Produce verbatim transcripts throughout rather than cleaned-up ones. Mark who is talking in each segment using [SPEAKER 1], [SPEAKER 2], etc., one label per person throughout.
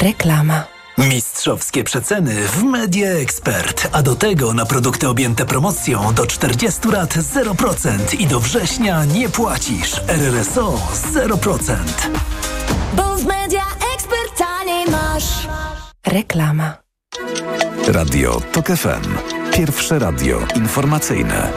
[SPEAKER 1] Reklama.
[SPEAKER 2] Mistrzowskie przeceny w Media Expert, a do tego na produkty objęte promocją do czterdziestu lat zero procent i do września nie płacisz. R R S O zero procent.
[SPEAKER 3] Bo w Media Expert taniej masz.
[SPEAKER 1] Reklama.
[SPEAKER 4] Radio TOK F M. Pierwsze radio informacyjne.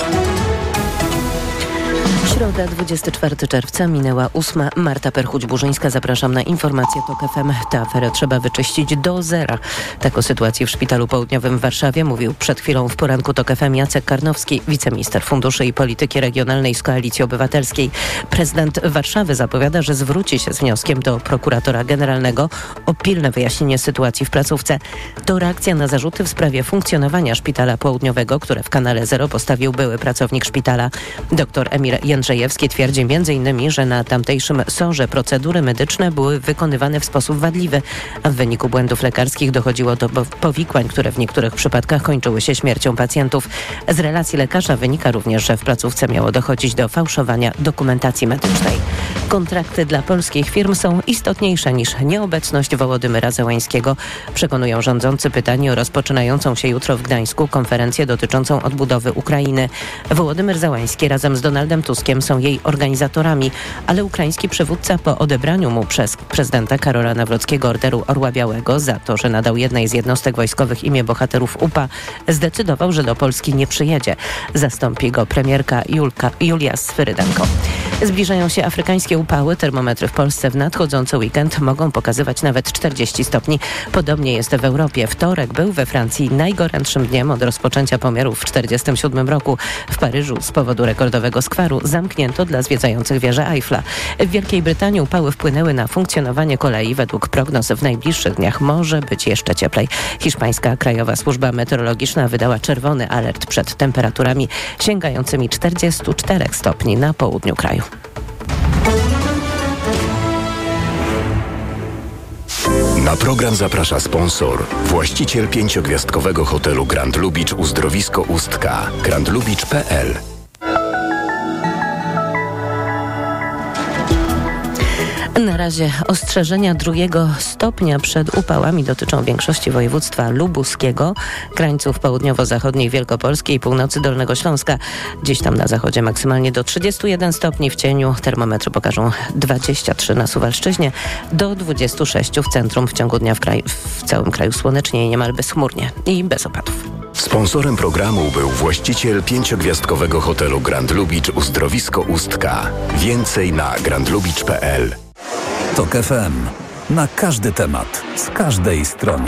[SPEAKER 5] Środa, dwudziestego czwartego czerwca, minęła ósma. Marta Perchuć-Burzyńska, zapraszam na informacje TOK F M. Tę aferę trzeba wyczyścić do zera. Tak o sytuacji w Szpitalu Południowym w Warszawie mówił przed chwilą w poranku TOK F M Jacek Karnowski, wiceminister funduszy i polityki regionalnej z Koalicji Obywatelskiej. Prezydent Warszawy zapowiada, że zwróci się z wnioskiem do prokuratora generalnego o pilne wyjaśnienie sytuacji w placówce. To reakcja na zarzuty w sprawie funkcjonowania Szpitala Południowego, które w kanale Zero postawił były pracownik szpitala. Dr Emil Jędrzejewski twierdzi między innymi, że na tamtejszym sorze procedury medyczne były wykonywane w sposób wadliwy, a w wyniku błędów lekarskich dochodziło do powikłań, które w niektórych przypadkach kończyły się śmiercią pacjentów. Z relacji lekarza wynika również, że w placówce miało dochodzić do fałszowania dokumentacji medycznej. Kontrakty dla polskich firm są istotniejsze niż nieobecność Wołodymyra Zełańskiego. Przekonują rządzący pytani o rozpoczynającą się jutro w Gdańsku konferencję dotyczącą odbudowy Ukrainy. Wołodymyr Zełański razem z Donaldem Tuskiem są jej organizatorami, ale ukraiński przywódca po odebraniu mu przez prezydenta Karola Nawrockiego Orderu Orła Białego za to, że nadał jednej z jednostek wojskowych imię bohaterów U P A, zdecydował, że do Polski nie przyjedzie. Zastąpi go premierka Julka, Julia Swyrydenko. Zbliżają się afrykańskie upały. Termometry w Polsce w nadchodzący weekend mogą pokazywać nawet czterdzieści stopni. Podobnie jest w Europie. Wtorek był we Francji najgorętszym dniem od rozpoczęcia pomiarów w tysiąc dziewięćset czterdziestym siódmym roku. W Paryżu z powodu rekordowego skwaru zamknięto dla zwiedzających wieżę Eiffla. W Wielkiej Brytanii upały wpłynęły na funkcjonowanie kolei. Według prognoz w najbliższych dniach może być jeszcze cieplej. Hiszpańska Krajowa Służba Meteorologiczna wydała czerwony alert przed temperaturami sięgającymi czterdziestu czterech stopni na południu kraju.
[SPEAKER 4] Na program zaprasza sponsor, właściciel pięciogwiazdkowego hotelu Grand Lubicz Uzdrowisko Ustka, grand lubicz kropka p l.
[SPEAKER 5] Na razie ostrzeżenia drugiego stopnia przed upałami dotyczą większości województwa lubuskiego, krańców południowo-zachodniej Wielkopolski i północy Dolnego Śląska. Gdzieś tam na zachodzie maksymalnie do trzydziestu jeden stopni w cieniu. Termometry pokażą dwadzieścia trzy na Suwalszczyźnie, do dwudziestu sześciu w centrum. W ciągu dnia w, kraju, w całym kraju słonecznie i niemal bezchmurnie i bez opadów.
[SPEAKER 4] Sponsorem programu był właściciel pięciogwiazdkowego hotelu Grand Lubicz Uzdrowisko Ustka. Więcej na grand lubicz kropka p l.
[SPEAKER 2] TOK F M. Na każdy temat, z każdej strony.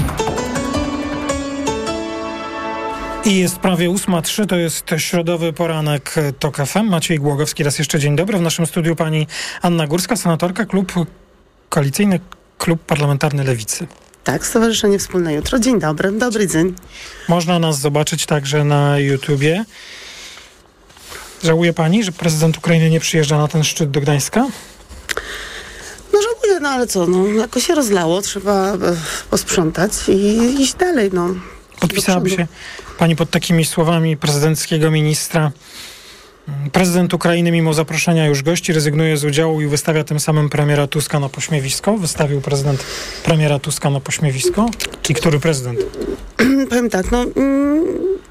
[SPEAKER 6] I jest prawie ósma trzy, to jest środowy poranek TOK F M. Maciej Głogowski, raz jeszcze dzień dobry. W naszym studiu pani Anna Górska, senatorka, klub koalicyjny, klub parlamentarny Lewicy.
[SPEAKER 7] Tak, Stowarzyszenie Wspólne Jutro. Dzień dobry, dobry dzień.
[SPEAKER 6] Można nas zobaczyć także na YouTubie. Żałuje pani, że prezydent Ukrainy nie przyjeżdża na ten szczyt do Gdańska?
[SPEAKER 7] No żałuję, no ale co, no jako się rozlało, trzeba posprzątać i iść dalej, no.
[SPEAKER 6] Podpisałaby się pani pod takimi słowami prezydenckiego ministra? Prezydent Ukrainy mimo zaproszenia już gości rezygnuje z udziału i wystawia tym samym premiera Tuska na pośmiewisko. Wystawił prezydent premiera Tuska na pośmiewisko. I który prezydent?
[SPEAKER 7] Powiem tak, no... Mm,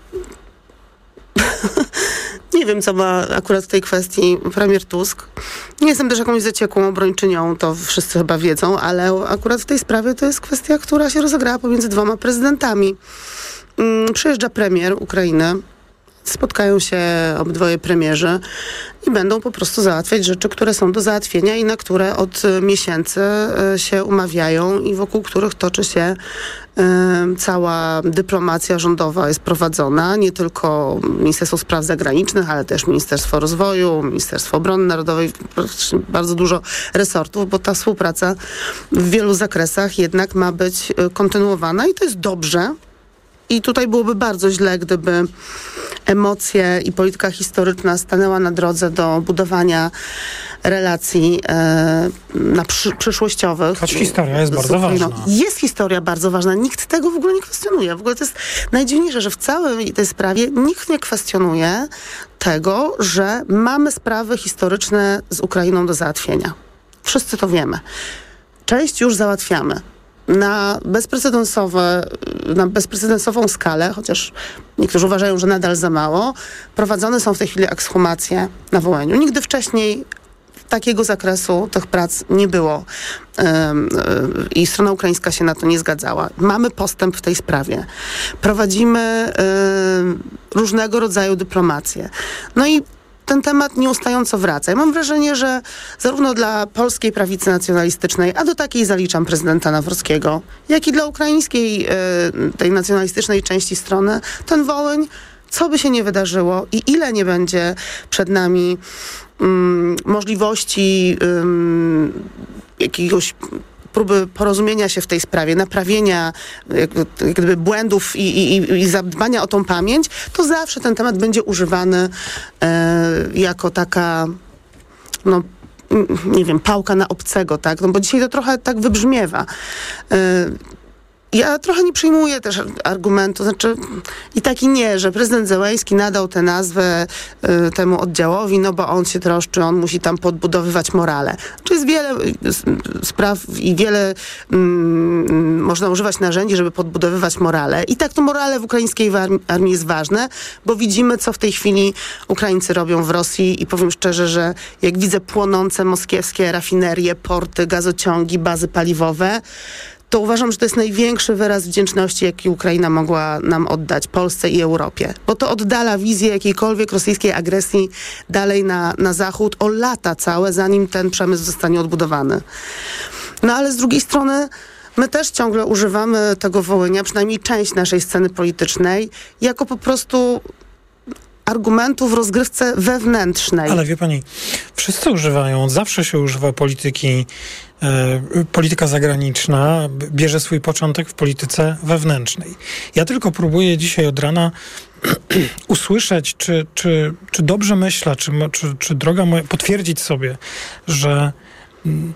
[SPEAKER 7] nie wiem, co ma akurat w tej kwestii premier Tusk. Nie jestem też jakąś zaciekłą obrończynią, to wszyscy chyba wiedzą, ale akurat w tej sprawie to jest kwestia, która się rozegrała pomiędzy dwoma prezydentami. Mm, przyjeżdża premier Ukrainy, spotkają się obydwoje premierzy i będą po prostu załatwiać rzeczy, które są do załatwienia i na które od miesięcy się umawiają i wokół których toczy się y, cała dyplomacja rządowa jest prowadzona. Nie tylko Ministerstwo Spraw Zagranicznych, ale też Ministerstwo Rozwoju, Ministerstwo Obrony Narodowej, bardzo dużo resortów, bo ta współpraca w wielu zakresach jednak ma być kontynuowana i to jest dobrze. I tutaj byłoby bardzo źle, gdyby emocje i polityka historyczna stanęła na drodze do budowania relacji e, na przy, przyszłościowych.
[SPEAKER 6] Choć historia jest bardzo ważna.
[SPEAKER 7] Jest historia bardzo ważna. Nikt tego w ogóle nie kwestionuje. W ogóle to jest najdziwniejsze, że w całej tej sprawie nikt nie kwestionuje tego, że mamy sprawy historyczne z Ukrainą do załatwienia. Wszyscy to wiemy. Część już załatwiamy. na bezprecedensowe, na bezprecedensową skalę, chociaż niektórzy uważają, że nadal za mało, prowadzone są w tej chwili ekshumacje na Wołyniu. Nigdy wcześniej takiego zakresu tych prac nie było i strona ukraińska się na to nie zgadzała. Mamy postęp w tej sprawie. Prowadzimy różnego rodzaju dyplomację. No i ten temat nieustająco wraca. Ja mam wrażenie, że zarówno dla polskiej prawicy nacjonalistycznej, a do takiej zaliczam prezydenta Nawrockiego, jak i dla ukraińskiej tej nacjonalistycznej części strony, ten Wołyń, co by się nie wydarzyło i ile nie będzie przed nami um, możliwości um, jakiegoś próby porozumienia się w tej sprawie, naprawienia jak, jak gdyby błędów i, i, i zadbania o tą pamięć, to zawsze ten temat będzie używany e, jako taka, no nie wiem, pałka na obcego, tak? No bo dzisiaj to trochę tak wybrzmiewa. E, Ja trochę nie przyjmuję też argumentu, znaczy i tak i nie, że prezydent Zełenski nadał tę nazwę y, temu oddziałowi, no bo on się troszczy, on musi tam podbudowywać morale. Czy jest wiele y, spraw i wiele y, można używać narzędzi, żeby podbudowywać morale. I tak to morale w ukraińskiej armii jest ważne, bo widzimy, co w tej chwili Ukraińcy robią w Rosji i powiem szczerze, że jak widzę płonące moskiewskie rafinerie, porty, gazociągi, bazy paliwowe, to uważam, że to jest największy wyraz wdzięczności, jaki Ukraina mogła nam oddać, Polsce i Europie. Bo to oddala wizję jakiejkolwiek rosyjskiej agresji dalej na, na zachód o lata całe, zanim ten przemysł zostanie odbudowany. No ale z drugiej strony my też ciągle używamy tego Wołynia, przynajmniej część naszej sceny politycznej, jako po prostu argumentu w rozgrywce wewnętrznej.
[SPEAKER 6] Ale wie pani, wszyscy używają, od zawsze się używa polityki, e, polityka zagraniczna bierze swój początek w polityce wewnętrznej. Ja tylko próbuję dzisiaj od rana usłyszeć, czy, czy, czy dobrze myślę, czy, czy, czy droga moja, potwierdzić sobie, że m,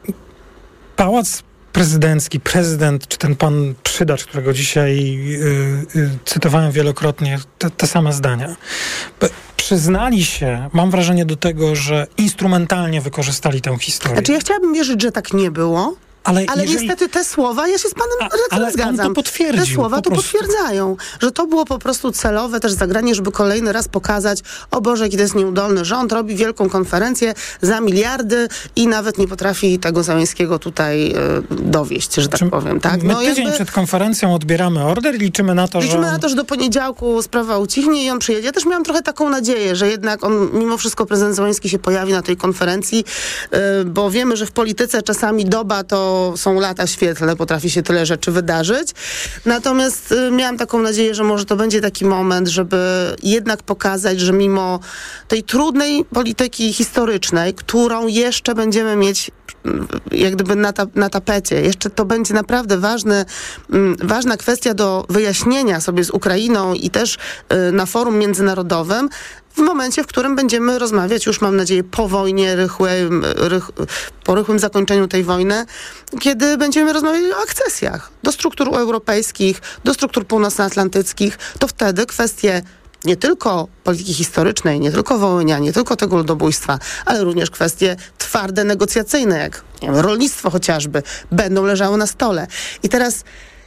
[SPEAKER 6] pałac prezydencki, prezydent, czy ten pan Przydacz, którego dzisiaj y, y, cytowałem wielokrotnie, te, te same zdania, P- przyznali się, mam wrażenie, do tego, że instrumentalnie wykorzystali tę historię.
[SPEAKER 7] Znaczy ja chciałabym wierzyć, że tak nie było,
[SPEAKER 6] Ale,
[SPEAKER 7] ale
[SPEAKER 6] jeżeli...
[SPEAKER 7] niestety te słowa, ja się z panem
[SPEAKER 6] A, ale
[SPEAKER 7] zgadzam.
[SPEAKER 6] on to potwierdził.
[SPEAKER 7] Te słowa
[SPEAKER 6] po
[SPEAKER 7] to
[SPEAKER 6] prostu.
[SPEAKER 7] potwierdzają, że to było po prostu celowe też zagranie, żeby kolejny raz pokazać, o Boże, jaki to jest nieudolny rząd, robi wielką konferencję za miliardy i nawet nie potrafi tego Zełenskiego tutaj y, dowieść, że tak
[SPEAKER 6] Czy
[SPEAKER 7] powiem. Tak?
[SPEAKER 6] My
[SPEAKER 7] No,
[SPEAKER 6] tydzień
[SPEAKER 7] jakby...
[SPEAKER 6] przed konferencją odbieramy order i liczymy na to,
[SPEAKER 7] Liczymy
[SPEAKER 6] że...
[SPEAKER 7] na to, że do poniedziałku sprawa ucichnie i on przyjedzie. Ja też miałam trochę taką nadzieję, że jednak on, mimo wszystko prezydent Zełenski się pojawi na tej konferencji, yy, bo wiemy, że w polityce czasami doba to są lata świetlne, potrafi się tyle rzeczy wydarzyć. Natomiast yy, miałam taką nadzieję, że może to będzie taki moment, żeby jednak pokazać, że mimo tej trudnej polityki historycznej, którą jeszcze będziemy mieć jak gdyby na, ta, na tapecie. Jeszcze to będzie naprawdę ważny, m, ważna kwestia do wyjaśnienia sobie z Ukrainą i też y, na forum międzynarodowym, w momencie, w którym będziemy rozmawiać, już mam nadzieję po wojnie, rychłym, rych, po rychłym zakończeniu tej wojny, kiedy będziemy rozmawiać o akcesjach do struktur europejskich, do struktur północnoatlantyckich, to wtedy kwestie nie tylko polityki historycznej, nie tylko Wołynia, nie tylko tego ludobójstwa, ale również kwestie twarde, negocjacyjne, jak nie wiem, rolnictwo chociażby, będą leżały na stole. I teraz,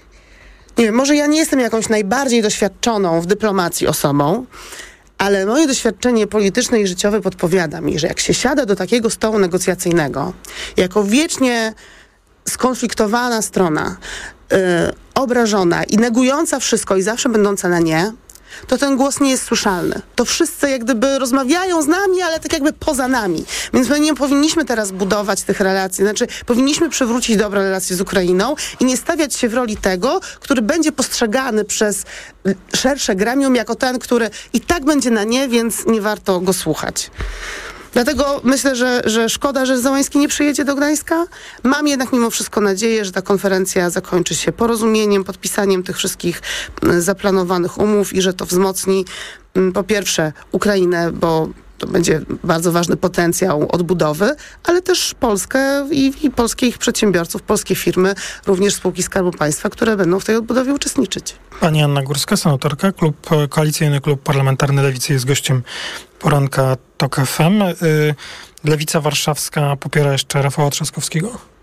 [SPEAKER 7] nie wiem, może ja nie jestem jakąś najbardziej doświadczoną w dyplomacji osobą, ale moje doświadczenie polityczne i życiowe podpowiada mi, że jak się siada do takiego stołu negocjacyjnego, jako wiecznie skonfliktowana strona, yy, obrażona i negująca wszystko i zawsze będąca na nie, to ten głos nie jest słyszalny. To wszyscy jak gdyby rozmawiają z nami, ale tak jakby poza nami. Więc my nie powinniśmy teraz budować tych relacji. Znaczy, powinniśmy przywrócić dobre relacje z Ukrainą i nie stawiać się w roli tego, który będzie postrzegany przez szersze gremium jako ten, który i tak będzie na nie, więc nie warto go słuchać. Dlatego myślę, że, że szkoda, że Zełenski nie przyjedzie do Gdańska. Mam jednak mimo wszystko nadzieję, że ta konferencja zakończy się porozumieniem, podpisaniem tych wszystkich zaplanowanych umów i że to wzmocni po pierwsze Ukrainę, bo to będzie bardzo ważny potencjał odbudowy, ale też Polskę i, i polskich przedsiębiorców, polskie firmy, również spółki Skarbu Państwa, które będą w tej odbudowie uczestniczyć.
[SPEAKER 6] Pani Anna Górska, senatorka, klub, Koalicyjny Klub Parlamentarny Lewicy jest gościem poranka TOK F M. Lewica Warszawska popiera jeszcze Rafała Trzaskowskiego?
[SPEAKER 7] No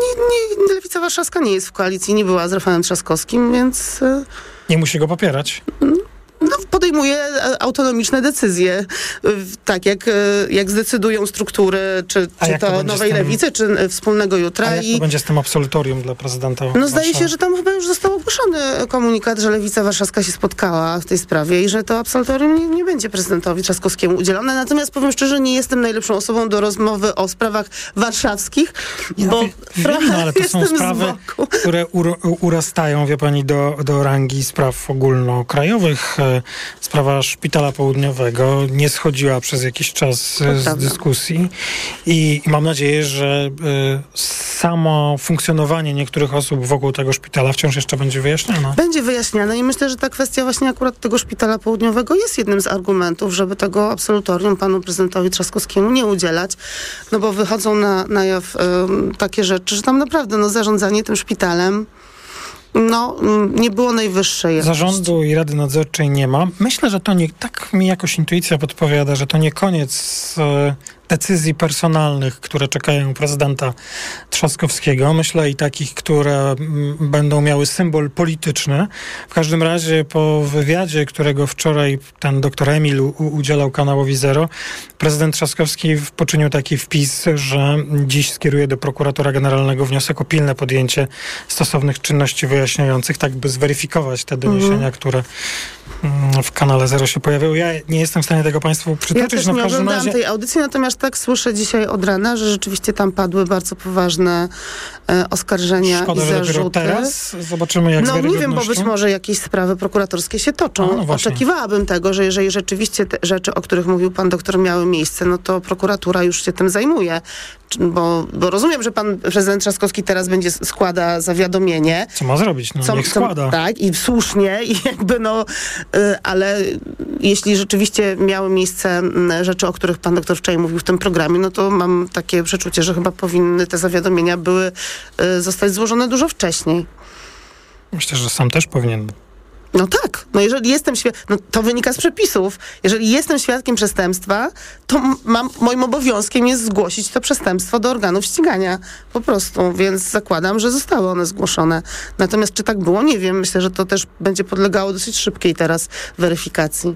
[SPEAKER 7] nie, nie, Lewica Warszawska nie jest w koalicji, nie była z Rafałem Trzaskowskim, więc...
[SPEAKER 6] Nie musi go popierać.
[SPEAKER 7] No, podejmuje autonomiczne decyzje, tak jak, jak zdecydują struktury, czy, czy to, to Nowej tym, Lewicy, czy Wspólnego Jutra.
[SPEAKER 6] A jak
[SPEAKER 7] I,
[SPEAKER 6] to będzie z tym absolutorium dla prezydenta
[SPEAKER 7] No
[SPEAKER 6] Warszawy?
[SPEAKER 7] zdaje się, że tam chyba już został ogłoszony komunikat, że Lewica Warszawska się spotkała w tej sprawie i że to absolutorium nie, nie będzie prezydentowi Trzaskowskiemu udzielone. Natomiast powiem szczerze, nie jestem najlepszą osobą do rozmowy o sprawach warszawskich,
[SPEAKER 6] ja
[SPEAKER 7] bo
[SPEAKER 6] wie, wiem, no, ale to są sprawy, które ur, urastają, wie pani, do, do rangi spraw ogólnokrajowych. Sprawa Szpitala Południowego nie schodziła przez jakiś czas z prawda. dyskusji i, i mam nadzieję, że y, samo funkcjonowanie niektórych osób wokół tego szpitala wciąż jeszcze będzie wyjaśnione.
[SPEAKER 7] Będzie wyjaśniane i myślę, że ta kwestia właśnie akurat tego Szpitala Południowego jest jednym z argumentów, żeby tego absolutorium panu prezydentowi Trzaskowskiemu nie udzielać, no bo wychodzą na, na jaw y, takie rzeczy, że tam naprawdę no, zarządzanie tym szpitalem no, nie było najwyższej jakości.
[SPEAKER 6] Zarządu i Rady Nadzorczej nie ma. Myślę, że to nie, tak mi jakoś intuicja podpowiada, że to nie koniec e, decyzji personalnych, które czekają prezydenta Trzaskowskiego. Myślę i takich, które m, będą miały symbol polityczny. W każdym razie po wywiadzie, którego wczoraj ten doktor Emil u, udzielał kanałowi Zero, prezydent Trzaskowski poczynił taki wpis, że dziś skieruje do prokuratora generalnego wniosek o pilne podjęcie stosownych czynności wyjaśniających, tak by zweryfikować te doniesienia, mm. które w kanale Zero się pojawiły. Ja nie jestem w stanie tego państwu przytoczyć.
[SPEAKER 7] Ja też
[SPEAKER 6] no,
[SPEAKER 7] nie
[SPEAKER 6] w każdym
[SPEAKER 7] oglądałam
[SPEAKER 6] razie...
[SPEAKER 7] tej audycji, natomiast tak słyszę dzisiaj od rana, że rzeczywiście tam padły bardzo poważne e, oskarżenia
[SPEAKER 6] Szkoda,
[SPEAKER 7] i
[SPEAKER 6] że
[SPEAKER 7] zarzuty.
[SPEAKER 6] dopiero teraz zobaczymy, jak
[SPEAKER 7] No nie wiem, bo być może jakieś sprawy prokuratorskie się toczą.
[SPEAKER 6] A, no
[SPEAKER 7] Oczekiwałabym tego, że jeżeli rzeczywiście te rzeczy, o których mówił pan doktor, miały miejsce, no to prokuratura już się tym zajmuje. Bo, bo rozumiem, że pan prezydent Trzaskowski teraz będzie składa zawiadomienie.
[SPEAKER 6] Co ma zrobić? No,
[SPEAKER 7] co,
[SPEAKER 6] niech składa.
[SPEAKER 7] Co, tak, i słusznie, i jakby no, y, ale jeśli rzeczywiście miały miejsce y, rzeczy, o których pan doktor wczoraj mówił w tym programie, no to mam takie przeczucie, że chyba powinny te zawiadomienia były y, zostać złożone dużo wcześniej.
[SPEAKER 6] Myślę, że sam też powinien.
[SPEAKER 7] No tak, no jeżeli jestem świadkiem, no to wynika z przepisów. Jeżeli jestem świadkiem przestępstwa, to mam, moim obowiązkiem jest zgłosić to przestępstwo do organów ścigania. Po prostu, więc zakładam, że zostały one zgłoszone. Natomiast czy tak było? Nie wiem. Myślę, że to też będzie podlegało dosyć szybkiej teraz weryfikacji.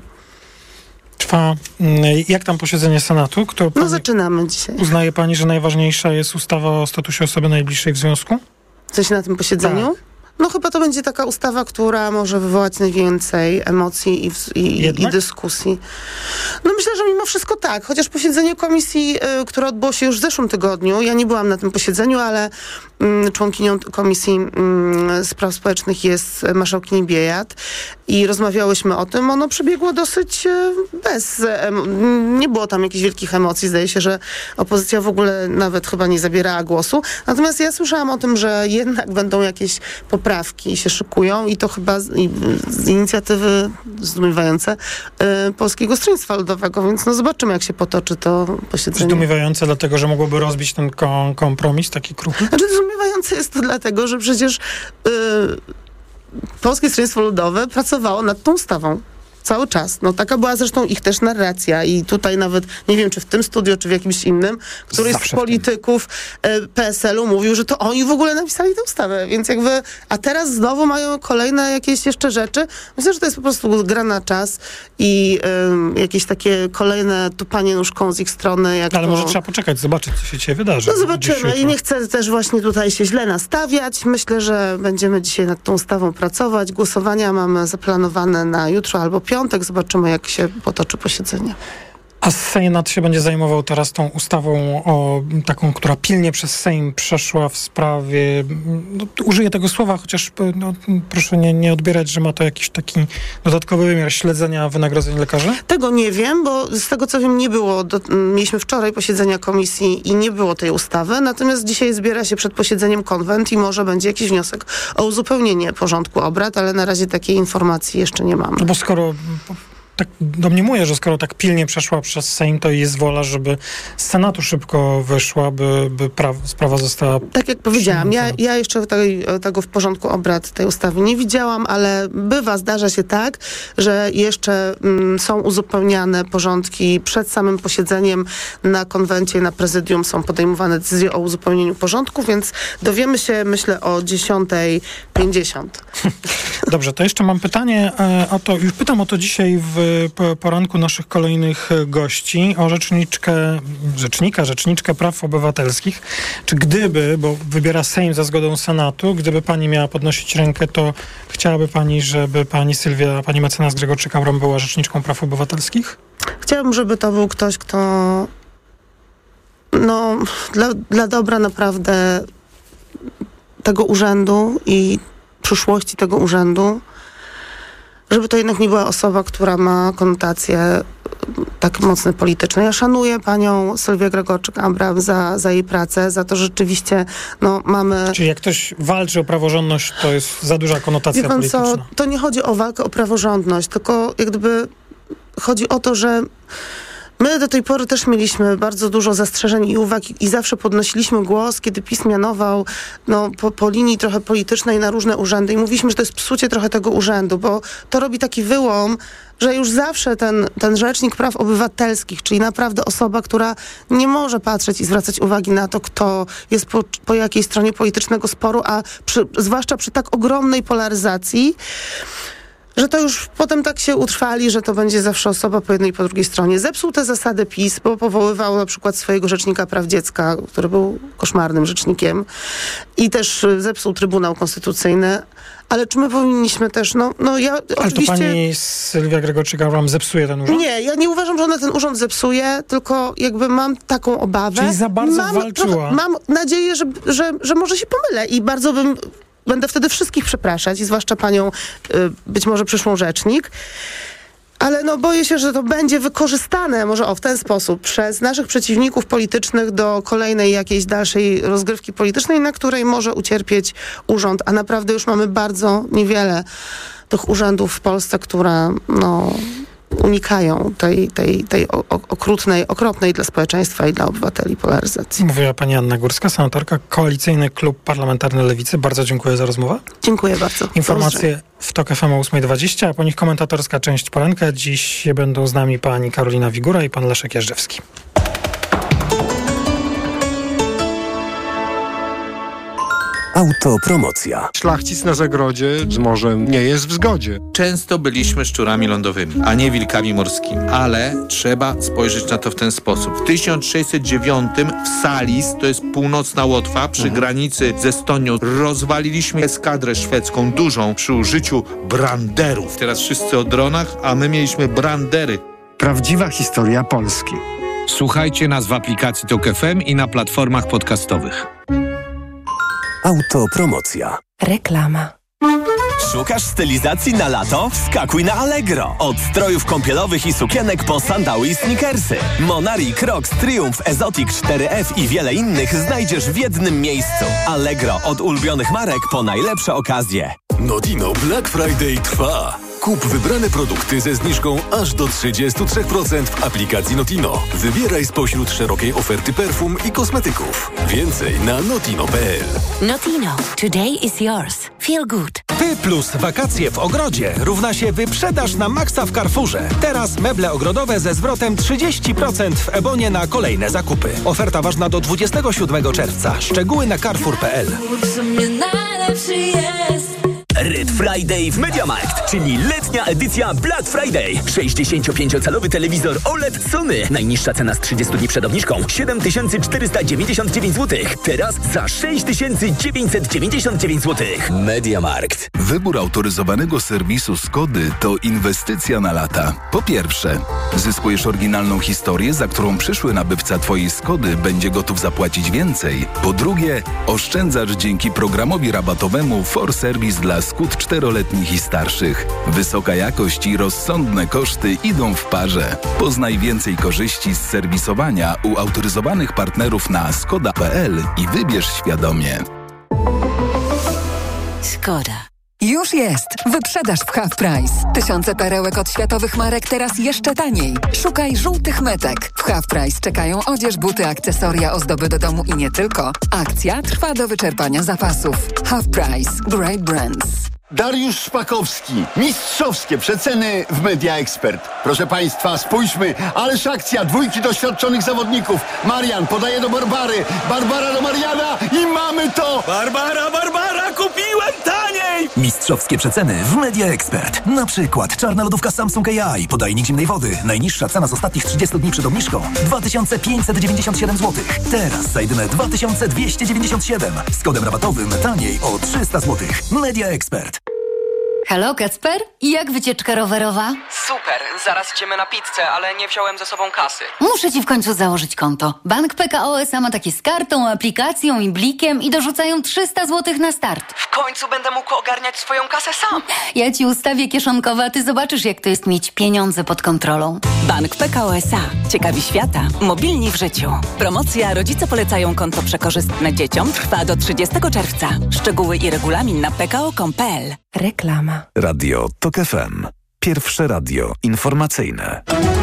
[SPEAKER 6] Trwa, jak tam posiedzenie Senatu? Kto
[SPEAKER 7] no zaczynamy dzisiaj.
[SPEAKER 6] Uznaje pani, że najważniejsza jest ustawa o statusie osoby najbliższej w związku?
[SPEAKER 7] Coś na tym posiedzeniu? Tak. No chyba to będzie taka ustawa, która może wywołać najwięcej emocji i, i, i dyskusji. No myślę, że mimo wszystko tak. Chociaż posiedzenie komisji, y, które odbyło się już w zeszłym tygodniu, ja nie byłam na tym posiedzeniu, ale y, członkinią Komisji y, Spraw Społecznych jest marszałkini Biejat i rozmawiałyśmy o tym. Ono przebiegło dosyć y, bez... Y, nie było tam jakichś wielkich emocji. Zdaje się, że opozycja w ogóle nawet chyba nie zabierała głosu. Natomiast ja słyszałam o tym, że jednak będą jakieś poprawki się szykują i to chyba z, i, z inicjatywy zdumiewające y, Polskiego Stronnictwa Ludowego, więc no zobaczymy, jak się potoczy to posiedzenie.
[SPEAKER 6] Zdumiewające dlatego, że mogłoby rozbić ten kom- kompromis, taki kruchy?
[SPEAKER 7] Znaczy zdumiewające jest to dlatego, że przecież y, Polskie Stronnictwo Ludowe pracowało nad tą ustawą. Cały czas. No taka była zresztą ich też narracja i tutaj nawet, nie wiem, czy w tym studiu, czy w jakimś innym, któryś Zawsze z polityków y, P S L u mówił, że to oni w ogóle napisali tę ustawę, więc jakby, a teraz znowu mają kolejne jakieś jeszcze rzeczy. Myślę, że to jest po prostu gra na czas i y, jakieś takie kolejne tupanie nóżką z ich strony. Jak
[SPEAKER 6] Ale
[SPEAKER 7] to...
[SPEAKER 6] może trzeba poczekać, zobaczyć, co się dzisiaj wydarzy.
[SPEAKER 7] No zobaczymy i nie chcę też właśnie tutaj się źle nastawiać. Myślę, że będziemy dzisiaj nad tą ustawą pracować. Głosowania mamy zaplanowane na jutro albo piątek. Zobaczymy, jak się potoczy posiedzenie.
[SPEAKER 6] A Senat się będzie zajmował teraz tą ustawą o taką, która pilnie przez Sejm przeszła w sprawie, no, użyję tego słowa, chociaż no, proszę nie, nie odbierać, że ma to jakiś taki dodatkowy wymiar śledzenia wynagrodzeń lekarzy?
[SPEAKER 7] Tego nie wiem, bo z tego co wiem nie było, do, mieliśmy wczoraj posiedzenia komisji i nie było tej ustawy, natomiast dzisiaj zbiera się przed posiedzeniem konwent i może będzie jakiś wniosek o uzupełnienie porządku obrad, ale na razie takiej informacji jeszcze nie mamy.
[SPEAKER 6] No bo skoro tak domniemuję, że skoro tak pilnie przeszła przez Sejm, to jest wola, żeby z Senatu szybko wyszła, by, by pra- sprawa została...
[SPEAKER 7] Tak jak powiedziałam, ja, ja jeszcze tej, tego w porządku obrad tej ustawy nie widziałam, ale bywa, zdarza się tak, że jeszcze mm, są uzupełniane porządki przed samym posiedzeniem na konwencie, na prezydium są podejmowane decyzje o uzupełnieniu porządku, więc dowiemy się, myślę, o dziesiątej pięćdziesiąt.
[SPEAKER 6] Dobrze, to jeszcze mam pytanie e, o to, już pytam o to dzisiaj w po, poranku naszych kolejnych gości, o rzeczniczkę, rzecznika, rzeczniczkę praw obywatelskich. Czy gdyby, bo wybiera Sejm za zgodą Senatu, gdyby pani miała podnosić rękę, to chciałaby pani, żeby pani Sylwia, pani mecenas Grzegorczyk-Abram była rzeczniczką praw obywatelskich?
[SPEAKER 7] Chciałabym, żeby to był ktoś, kto no, dla, dla dobra naprawdę tego urzędu i przyszłości tego urzędu, żeby to jednak nie była osoba, która ma konotacje tak mocne polityczne. Ja szanuję panią Sylwię Grzegorczyk-Abram za, za jej pracę, za to, że rzeczywiście no, mamy...
[SPEAKER 6] Czyli jak ktoś walczy o praworządność, to jest za duża konotacja
[SPEAKER 7] Wie pan
[SPEAKER 6] polityczna.
[SPEAKER 7] co, to nie chodzi o walkę o praworządność, tylko jak gdyby chodzi o to, że my do tej pory też mieliśmy bardzo dużo zastrzeżeń i uwag i zawsze podnosiliśmy głos, kiedy PiS mianował no, po, po linii trochę politycznej na różne urzędy i mówiliśmy, że to jest psucie trochę tego urzędu, bo to robi taki wyłom, że już zawsze ten, ten rzecznik praw obywatelskich, czyli naprawdę osoba, która nie może patrzeć i zwracać uwagi na to, kto jest po, po jakiej stronie politycznego sporu, a przy, zwłaszcza przy tak ogromnej polaryzacji, że to już potem tak się utrwali, że to będzie zawsze osoba po jednej i po drugiej stronie. Zepsuł tę zasadę PiS, bo powoływał na przykład swojego rzecznika praw dziecka, który był koszmarnym rzecznikiem i też zepsuł Trybunał Konstytucyjny. Ale czy my powinniśmy też, no, no ja
[SPEAKER 6] Ale
[SPEAKER 7] oczywiście...
[SPEAKER 6] to pani Sylwia Grzegorczyk-Abram zepsuje ten urząd?
[SPEAKER 7] Nie, ja nie uważam, że ona ten urząd zepsuje, tylko jakby mam taką obawę.
[SPEAKER 6] Czyli za bardzo
[SPEAKER 7] mam,
[SPEAKER 6] walczyła.
[SPEAKER 7] Trochę, mam nadzieję, że, że, że może się pomylę i bardzo bym... Będę wtedy wszystkich przepraszać, i zwłaszcza panią, y, być może przyszłą rzecznik. Ale no boję się, że to będzie wykorzystane może o w ten sposób przez naszych przeciwników politycznych do kolejnej jakiejś dalszej rozgrywki politycznej, na której może ucierpieć urząd. A naprawdę już mamy bardzo niewiele tych urzędów w Polsce, które no, unikają tej, tej, tej okrutnej, okropnej dla społeczeństwa i dla obywateli polaryzacji.
[SPEAKER 6] Mówiła pani Anna Górska, senatorka, Koalicyjny Klub Parlamentarny Lewicy. Bardzo dziękuję za rozmowę.
[SPEAKER 7] Dziękuję bardzo.
[SPEAKER 6] Informacje w TOK F M o ósma dwadzieścia, a po nich komentatorska część poranka. Dziś będą z nami pani Karolina Wigura i pan Leszek Jeżdżewski.
[SPEAKER 1] Autopromocja.
[SPEAKER 8] Szlachcic na zagrodzie z morzem nie jest w zgodzie.
[SPEAKER 9] Często byliśmy szczurami lądowymi, a nie wilkami morskimi. Ale trzeba spojrzeć na to w ten sposób. W tysiąc sześćset dziewiątym w Salis, to jest północna Łotwa, przy mhm. granicy z Estonią, rozwaliliśmy eskadrę szwedzką dużą przy użyciu branderów. Teraz wszyscy o dronach, a my mieliśmy brandery.
[SPEAKER 10] Prawdziwa historia Polski.
[SPEAKER 11] Słuchajcie nas w aplikacji TOK F M i na platformach podcastowych.
[SPEAKER 1] Autopromocja.
[SPEAKER 12] Reklama.
[SPEAKER 13] Szukasz stylizacji na lato? Wskakuj na Allegro. Od strojów kąpielowych i sukienek po sandały i sneakersy. Monari, Crocs, Triumph, Exotic cztery F i wiele innych znajdziesz w jednym miejscu. Allegro. Od ulubionych marek po najlepsze okazje.
[SPEAKER 14] Notino Black Friday trwa. Kup wybrane produkty ze zniżką aż do trzydzieści trzy procent w aplikacji Notino. Wybieraj spośród szerokiej oferty perfum i kosmetyków. Więcej na notino kropka p l.
[SPEAKER 12] Notino. Today is yours. Feel good.
[SPEAKER 15] Ty plus wakacje w ogrodzie równa się wyprzedaż na maksa w Carrefourze. Teraz meble ogrodowe ze zwrotem trzydzieści procent w Ebonie na kolejne zakupy. Oferta ważna do dwudziestego siódmego czerwca. Szczegóły na carrefour kropka p l.
[SPEAKER 13] Red Friday w MediaMarkt, czyli letnia edycja Black Friday. sześćdziesięciopięciocalowy telewizor O L E D Sony. Najniższa cena z trzydziestu dni przed obniżką siedem tysięcy czterysta dziewięćdziesiąt dziewięć złotych. Teraz za sześć tysięcy dziewięćset dziewięćdziesiąt dziewięć złotych. MediaMarkt.
[SPEAKER 16] Wybór autoryzowanego serwisu Skody to inwestycja na lata. Po pierwsze, zyskujesz oryginalną historię, za którą przyszły nabywca twojej Skody będzie gotów zapłacić więcej. Po drugie, oszczędzasz dzięki programowi rabatowemu For Service dla Skód czteroletnich i starszych. Wysoka jakość i rozsądne koszty idą w parze. Poznaj więcej korzyści z serwisowania u autoryzowanych partnerów na skoda kropka p l i wybierz świadomie.
[SPEAKER 12] Skoda.
[SPEAKER 1] Już jest! Wyprzedaż w Half Price. Tysiące perełek od światowych marek teraz jeszcze taniej. Szukaj żółtych metek. W Half Price czekają odzież, buty, akcesoria, ozdoby do domu i nie tylko. Akcja trwa do wyczerpania zapasów. Half Price. Great Brands.
[SPEAKER 17] Dariusz Szpakowski. Mistrzowskie przeceny w Media Expert. Proszę Państwa, spójrzmy, ależ akcja dwójki doświadczonych zawodników. Marian podaje do Barbary, Barbara do Mariana i mamy to!
[SPEAKER 2] Barbara, Barbara, kupiłem taniej! Mistrzowskie przeceny w Media Expert. Na przykład czarna lodówka Samsung A I, podajnik zimnej wody. Najniższa cena z ostatnich trzydziestu dni przed obniżką dwa tysiące pięćset dziewięćdziesiąt siedem złotych. Teraz za jedyne dwa tysiące dwieście dziewięćdziesiąt siedem. Z kodem rabatowym taniej o trzysta złotych. Media Expert.
[SPEAKER 18] Halo, Kacper? Jak wycieczka rowerowa?
[SPEAKER 19] Super, zaraz idziemy na pizzę, ale nie wziąłem ze sobą kasy.
[SPEAKER 18] Muszę ci w końcu założyć konto. Bank P K O S A ma takie z kartą, aplikacją i blikiem i dorzucają trzysta złotych na start.
[SPEAKER 19] W końcu będę mógł ogarniać swoją kasę sam.
[SPEAKER 18] Ja ci ustawię kieszonkowe, a ty zobaczysz, jak to jest mieć pieniądze pod kontrolą.
[SPEAKER 20] Bank P K O S A. Ciekawi świata. Mobilni w życiu. Promocja Rodzice polecają konto przekorzystne dzieciom trwa do trzydziestego czerwca. Szczegóły i regulamin na p k o kropka com kropka p l. Reklama.
[SPEAKER 21] Radio TOK F M. Pierwsze radio informacyjne.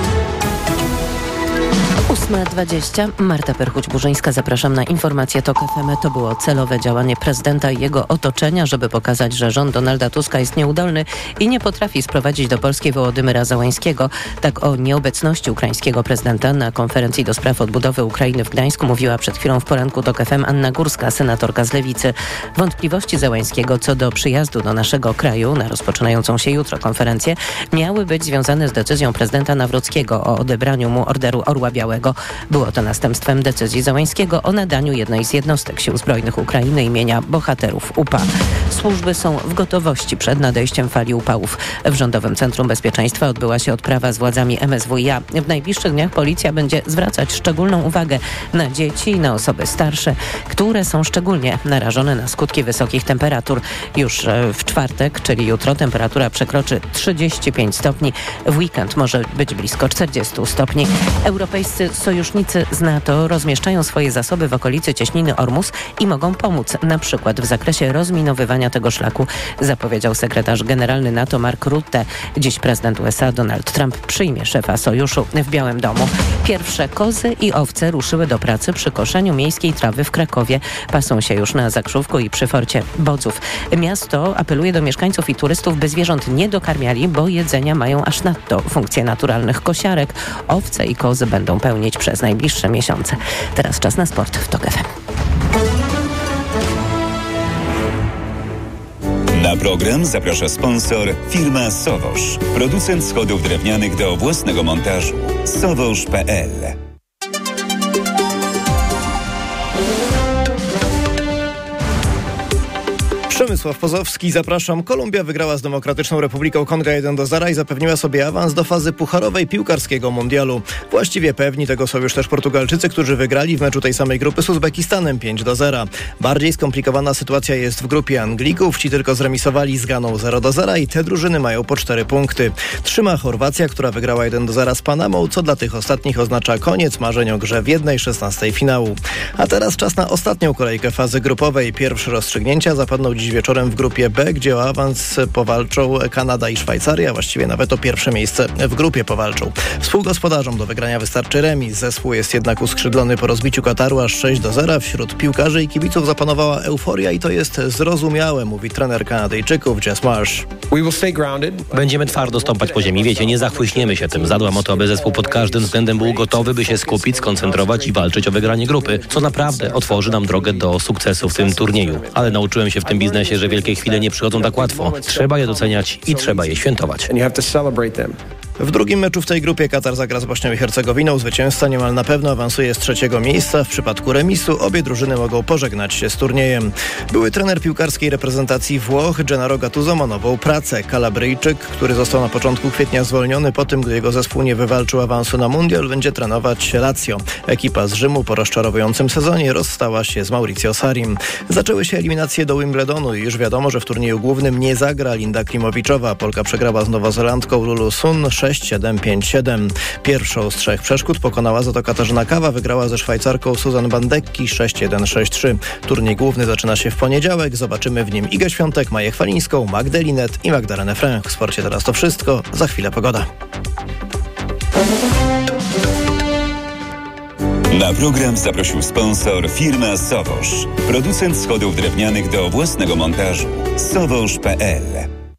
[SPEAKER 5] ósma dwadzieścia. Marta Perchuć-Burzyńska. Zapraszam na informację TOK F M. To było celowe działanie prezydenta i jego otoczenia, żeby pokazać, że rząd Donalda Tuska jest nieudolny i nie potrafi sprowadzić do Polski Wołodymyra Zełańskiego. Tak o nieobecności ukraińskiego prezydenta na konferencji do spraw odbudowy Ukrainy w Gdańsku mówiła przed chwilą w poranku TOK F M Anna Górska, senatorka z Lewicy. Wątpliwości Zełańskiego co do przyjazdu do naszego kraju na rozpoczynającą się jutro konferencję miały być związane z decyzją prezydenta Nawrockiego o odebraniu mu Orderu Orła Białego. Było to następstwem decyzji Zełańskiego o nadaniu jednej z jednostek Sił Zbrojnych Ukrainy imienia bohaterów U P A. Służby są w gotowości przed nadejściem fali upałów. W Rządowym Centrum Bezpieczeństwa odbyła się odprawa z władzami M S W i A. W najbliższych dniach policja będzie zwracać szczególną uwagę na dzieci i na osoby starsze, które są szczególnie narażone na skutki wysokich temperatur. Już w czwartek, czyli jutro, temperatura przekroczy trzydzieści pięć stopni. W weekend może być blisko czterdzieści stopni. Europejscy sojusznicy z NATO rozmieszczają swoje zasoby w okolicy cieśniny Ormus i mogą pomóc na przykład w zakresie rozminowywania tego szlaku, zapowiedział sekretarz generalny NATO Mark Rutte. Dziś prezydent U S A Donald Trump przyjmie szefa sojuszu w Białym Domu. Pierwsze kozy i owce ruszyły do pracy przy koszeniu miejskiej trawy w Krakowie. Pasą się już na Zakrzówku i przy forcie Bodzów. Miasto apeluje do mieszkańców i turystów, by zwierząt nie dokarmiali, bo jedzenia mają aż nadto. Funkcje naturalnych kosiarek owce i kozy będą pełnić przez najbliższe miesiące. Teraz czas na sport w TOK F M.
[SPEAKER 22] Na program zaprasza sponsor firma Sowosz. Producent schodów drewnianych do własnego montażu. sowosz kropka p l.
[SPEAKER 23] Przemysław Pozowski, zapraszam. Kolumbia wygrała z Demokratyczną Republiką Konga jeden do zera i zapewniła sobie awans do fazy pucharowej piłkarskiego mundialu. Właściwie pewni tego są już też Portugalczycy, którzy wygrali w meczu tej samej grupy z Uzbekistanem pięć do zera. Bardziej skomplikowana sytuacja jest w grupie Anglików. Ci tylko zremisowali z Ganą zero do zera i te drużyny mają po cztery punkty. Trzyma Chorwacja, która wygrała jeden do zera z Panamą, co dla tych ostatnich oznacza koniec marzeń o grze w jednej szesnastej finału. A teraz czas na ostatnią kolejkę fazy grupowej. Pierwsze rozstrzygnięcia zapadną dziś wieczorem w grupie B, gdzie o awans powalczą Kanada i Szwajcaria, właściwie nawet o pierwsze miejsce w grupie powalczą. Współgospodarzom do wygrania wystarczy remis. Zespół jest jednak uskrzydlony po rozbiciu Kataru aż sześć do zera. Wśród piłkarzy i kibiców zapanowała euforia i to jest zrozumiałe, mówi trener Kanadyjczyków Jess Marsh.
[SPEAKER 24] Będziemy twardo stąpać po ziemi, wiecie, nie zachłyśniemy się tym. Zadbam o to, aby zespół pod każdym względem był gotowy, by się skupić, skoncentrować i walczyć o wygranie grupy, co naprawdę otworzy nam drogę do sukcesu w tym turnieju. Ale nauczyłem się w tym biznesie, że wielkie chwile nie przychodzą tak łatwo. Trzeba je doceniać i trzeba je świętować.
[SPEAKER 23] W drugim meczu w tej grupie Katar zagra z Bośnią i Hercegowiną. Zwycięzca niemal na pewno awansuje z trzeciego miejsca. W przypadku remisu obie drużyny mogą pożegnać się z turniejem. Były trener piłkarskiej reprezentacji Włoch Gennaro Gattuso ma nową pracę. Kalabryjczyk, który został na początku kwietnia zwolniony po tym, gdy jego zespół nie wywalczył awansu na mundial, będzie trenować Lazio. Ekipa z Rzymu po rozczarowującym sezonie rozstała się z Mauricio Sarrim. Zaczęły się eliminacje do Wimbledonu i już wiadomo, że w turnieju głównym nie zagra Linda Klimowiczowa. Polka przegrała z nowozelandką Lulu Sun sześć sześć siedem pięć siedem. Pierwszą z trzech przeszkód pokonała za to Katarzyna Kawa, wygrała ze Szwajcarką Susan Bandecki sześć jeden sześć trzy. Turniej główny zaczyna się w poniedziałek. Zobaczymy w nim Igę Świątek, Maję Chwalińską, Magdę Linet i Magdalenę Fręch. W sporcie teraz to wszystko. Za chwilę pogoda.
[SPEAKER 22] Na program zaprosił sponsor firma Sowosz. Producent schodów drewnianych do własnego montażu. sowosz kropka pe el.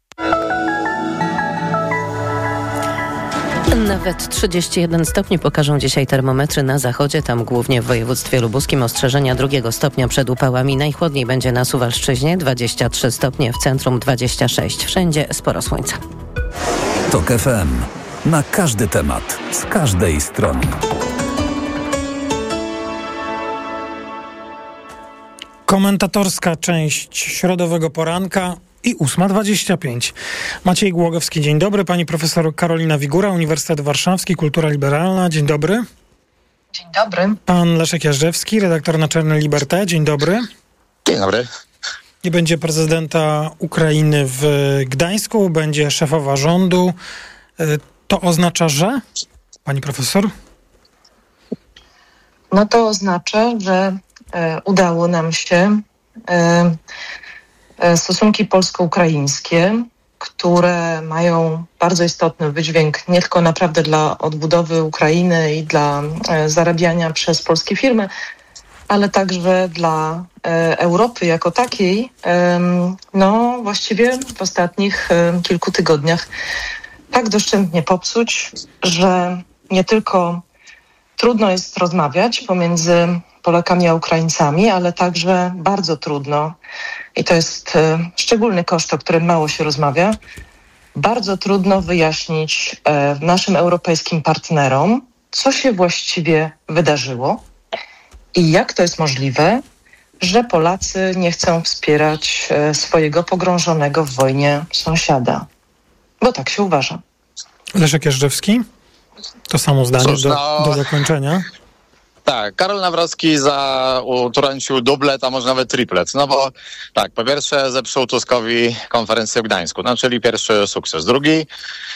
[SPEAKER 5] Nawet trzydzieści jeden stopni pokażą dzisiaj termometry na zachodzie, tam głównie w województwie lubuskim ostrzeżenia drugiego stopnia przed upałami. Najchłodniej będzie na Suwalszczyźnie, dwadzieścia trzy stopnie, w centrum dwadzieścia sześć. Wszędzie sporo słońca.
[SPEAKER 21] TOK F M. Na każdy temat, z każdej strony.
[SPEAKER 3] Komentatorska część środowego poranka i ósma dwadzieścia pięć. Maciej Głogowski, dzień dobry. Pani profesor Karolina Wigura, Uniwersytet Warszawski, Kultura Liberalna, dzień dobry.
[SPEAKER 4] Dzień dobry.
[SPEAKER 3] Pan Leszek Jażdżewski, redaktor naczelny Liberté, dzień dobry.
[SPEAKER 6] Dzień dobry.
[SPEAKER 3] Nie będzie prezydenta Ukrainy w Gdańsku, będzie szefowa rządu. To oznacza, że? Pani profesor?
[SPEAKER 4] No to oznacza, że e, udało nam się e, e, stosunki polsko-ukraińskie, które mają bardzo istotny wydźwięk nie tylko naprawdę dla odbudowy Ukrainy i dla e, zarabiania przez polskie firmy, ale także dla e, Europy jako takiej, e, no właściwie w ostatnich e, kilku tygodniach tak doszczętnie popsuć, że nie tylko trudno jest rozmawiać pomiędzy Polakami a Ukraińcami, ale także bardzo trudno, i to jest e, szczególny koszt, o którym mało się rozmawia, bardzo trudno wyjaśnić e, naszym europejskim partnerom, co się właściwie wydarzyło i jak to jest możliwe, że Polacy nie chcą wspierać e, swojego pogrążonego w wojnie sąsiada. Bo tak się uważa.
[SPEAKER 3] Leszek Jażdżewski? To samo zdanie Cóż, do, no... do zakończenia.
[SPEAKER 6] Tak, Karol Nawrocki za utrącił dublet, a może nawet triplet. No bo tak, po pierwsze zepsuł Tuskowi konferencję w Gdańsku, no czyli pierwszy sukces. Drugi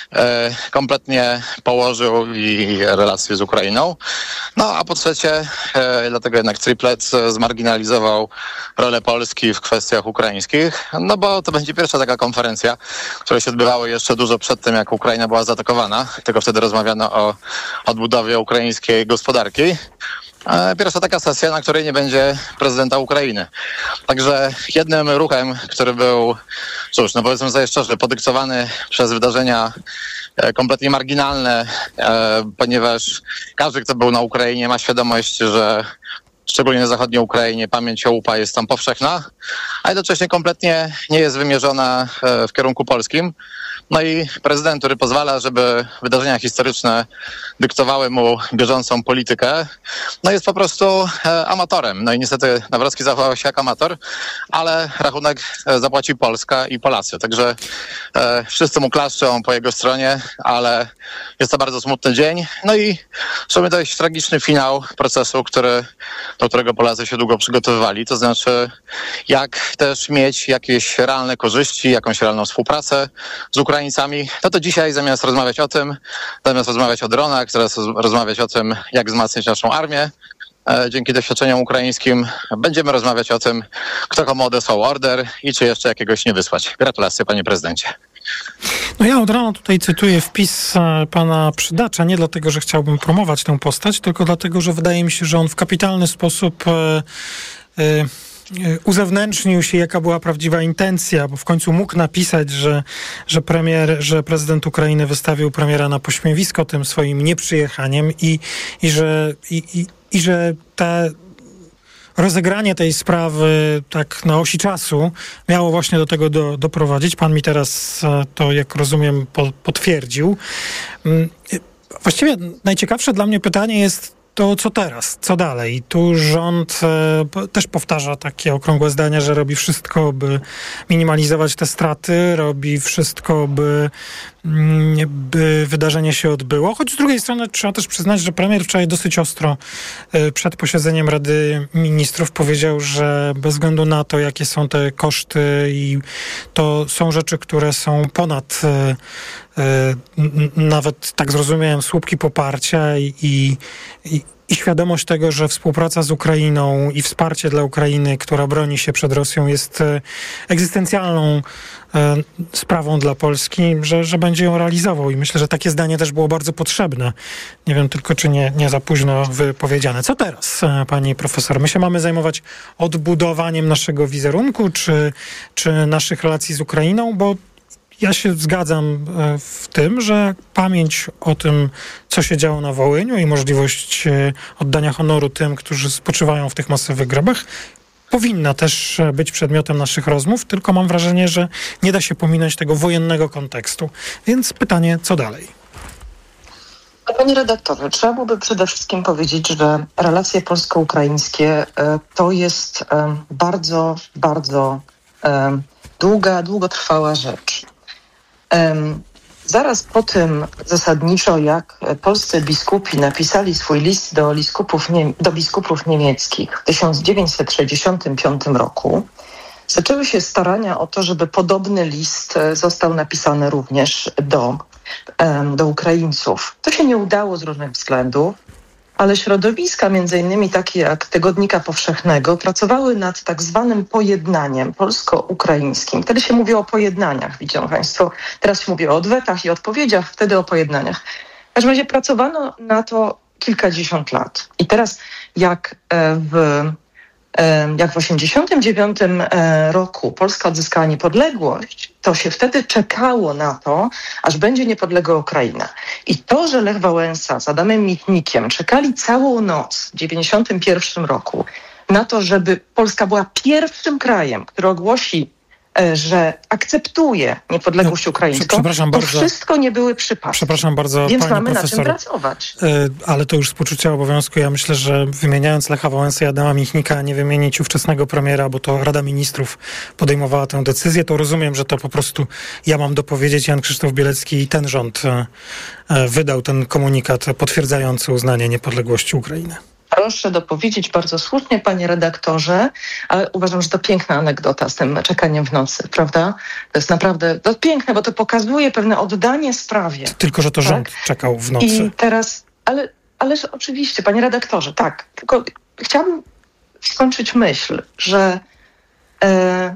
[SPEAKER 6] e, kompletnie położył i relacje z Ukrainą. No a po trzecie, e, dlatego jednak triplet e, zmarginalizował rolę Polski w kwestiach ukraińskich. No bo to będzie pierwsza taka konferencja, która się odbywały jeszcze dużo przed tym, jak Ukraina była zaatakowana. Tylko wtedy rozmawiano o odbudowie ukraińskiej gospodarki. Pierwsza taka sesja, na której nie będzie prezydenta Ukrainy. Także jednym ruchem, który był, cóż, no powiedzmy sobie szczerze, podyktowany przez wydarzenia kompletnie marginalne, ponieważ każdy, kto był na Ukrainie, ma świadomość, że szczególnie na zachodniej Ukrainie pamięć o U P A jest tam powszechna, a jednocześnie kompletnie nie jest wymierzona w kierunku polskim. No i prezydent, który pozwala, żeby wydarzenia historyczne dyktowały mu bieżącą politykę, no jest po prostu e, amatorem. No i niestety Nawrocki zachował się jak amator, ale rachunek e, zapłaci Polska i Polacy. Także e, wszyscy mu klaszczą po jego stronie, ale jest to bardzo smutny dzień. No i w sumie to jest tragiczny finał procesu, który, do którego Polacy się długo przygotowywali. To znaczy, jak też mieć jakieś realne korzyści, jakąś realną współpracę z Ukrainą. No to dzisiaj zamiast rozmawiać o tym, zamiast rozmawiać o dronach, zamiast rozmawiać o tym, jak wzmacniać naszą armię, e, dzięki doświadczeniom ukraińskim będziemy rozmawiać o tym, kto komu odesłał order i czy jeszcze jakiegoś nie wysłać. Gratulacje, panie prezydencie.
[SPEAKER 3] No ja od rana tutaj cytuję wpis pana Przydacza, nie dlatego, że chciałbym promować tę postać, tylko dlatego, że wydaje mi się, że on w kapitalny sposób e, e, uzewnętrznił się, jaka była prawdziwa intencja, bo w końcu mógł napisać, że, że premier, że prezydent Ukrainy wystawił premiera na pośmiewisko tym swoim nieprzyjechaniem i, i, że, i, i, i że te rozegranie tej sprawy tak na osi czasu miało właśnie do tego do, doprowadzić. Pan mi teraz to, jak rozumiem, po, potwierdził. Właściwie najciekawsze dla mnie pytanie jest to, co teraz, co dalej. Tu rząd e, też powtarza takie okrągłe zdania, że robi wszystko, by minimalizować te straty, robi wszystko, by, by wydarzenie się odbyło. Choć z drugiej strony trzeba też przyznać, że premier wczoraj dosyć ostro e, przed posiedzeniem Rady Ministrów powiedział, że bez względu na to, jakie są te koszty, i to są rzeczy, które są ponad e, n- nawet tak zrozumiałem, słupki poparcia i, i, i świadomość tego, że współpraca z Ukrainą i wsparcie dla Ukrainy, która broni się przed Rosją, jest egzystencjalną sprawą dla Polski, że, że będzie ją realizował. I myślę, że takie zdanie też było bardzo potrzebne. Nie wiem tylko, czy nie, nie za późno wypowiedziane. Co teraz, pani profesor? My się mamy zajmować odbudowaniem naszego wizerunku, czy, czy naszych relacji z Ukrainą, bo ja się zgadzam w tym, że pamięć o tym, co się działo na Wołyniu i możliwość oddania honoru tym, którzy spoczywają w tych masowych grobach, powinna też być przedmiotem naszych rozmów, tylko mam wrażenie, że nie da się pominąć tego wojennego kontekstu. Więc pytanie, co dalej?
[SPEAKER 4] Panie redaktorze, trzeba byłoby przede wszystkim powiedzieć, że relacje polsko-ukraińskie to jest bardzo, bardzo długa, długotrwała rzecz. Zaraz po tym zasadniczo, jak polscy biskupi napisali swój list do biskupów, nie, do biskupów niemieckich w tysiąc dziewięćset sześćdziesiątym piątym roku, zaczęły się starania o to, żeby podobny list został napisany również do, do Ukraińców. To się nie udało z różnych względów, ale środowiska, między innymi takie jak Tygodnika Powszechnego, pracowały nad tak zwanym pojednaniem polsko-ukraińskim. Wtedy się mówi o pojednaniach, widzą Państwo. Teraz się mówi o odwetach i odpowiedziach, wtedy o pojednaniach. W każdym razie pracowano na to kilkadziesiąt lat. I teraz jak w Jak w osiemdziesiątym dziewiątym roku Polska odzyskała niepodległość, to się wtedy czekało na to, aż będzie niepodległa Ukraina. I to, że Lech Wałęsa z Adamem Michnikiem czekali całą noc w dziewięćdziesiątym pierwszym roku na to, żeby Polska była pierwszym krajem, który ogłosi, że akceptuje niepodległość
[SPEAKER 3] no,
[SPEAKER 4] ukraińską,
[SPEAKER 3] przepraszam
[SPEAKER 4] to
[SPEAKER 3] bardzo,
[SPEAKER 4] wszystko nie były przypadki.
[SPEAKER 3] Przepraszam bardzo,
[SPEAKER 4] Więc
[SPEAKER 3] pani
[SPEAKER 4] mamy
[SPEAKER 3] profesor,
[SPEAKER 4] na czym pracować.
[SPEAKER 3] Ale to już z poczucia obowiązku. Ja myślę, że wymieniając Lecha Wałęsę i Adama Michnika, nie wymienić ówczesnego premiera, bo to Rada Ministrów podejmowała tę decyzję, to rozumiem, że to po prostu ja mam dopowiedzieć. Jan Krzysztof Bielecki i ten rząd wydał ten komunikat potwierdzający uznanie niepodległości Ukrainy.
[SPEAKER 4] Proszę dopowiedzieć bardzo słusznie, panie redaktorze, ale uważam, że to piękna anegdota z tym czekaniem w nocy, prawda? To jest naprawdę to piękne, bo to pokazuje pewne oddanie sprawie.
[SPEAKER 3] Tylko, że to tak? rząd czekał w nocy.
[SPEAKER 4] I teraz, ale, ależ oczywiście, panie redaktorze, tak, tylko chciałabym skończyć myśl, że, e,